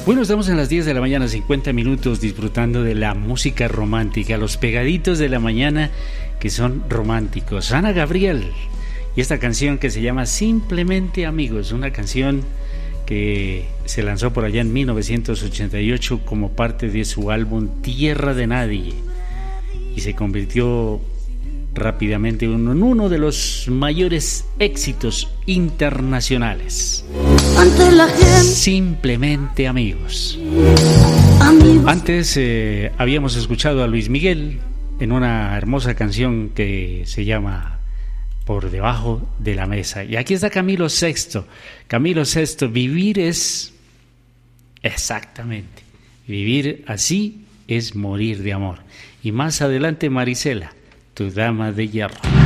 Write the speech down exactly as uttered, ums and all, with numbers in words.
Bueno, estamos en las diez de la mañana, cincuenta minutos, disfrutando de la música romántica, los pegaditos de la mañana que son románticos. Ana Gabriel y esta canción que se llama Simplemente Amigos, una canción que se lanzó por allá en mil novecientos ochenta y ocho como parte de su álbum Tierra de Nadie y se convirtió rápidamente en uno de los mayores éxitos internacionales. Ante la gente. Simplemente Amigos. Amigos. Antes eh, habíamos escuchado a Luis Miguel en una hermosa canción que se llama Por Debajo de la Mesa. Y aquí está Camilo Sesto. Camilo Sesto, vivir es exactamente, vivir así es morir de amor. Y más adelante Marisela, tu dama de hierro.